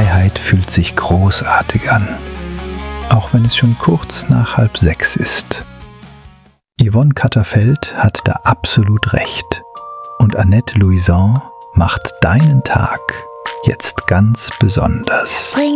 Freiheit fühlt sich großartig an. Auch wenn es schon kurz nach 5:30 ist. Yvonne Katterfeld hat da absolut recht. Und Annette Louison macht deinen Tag jetzt ganz besonders.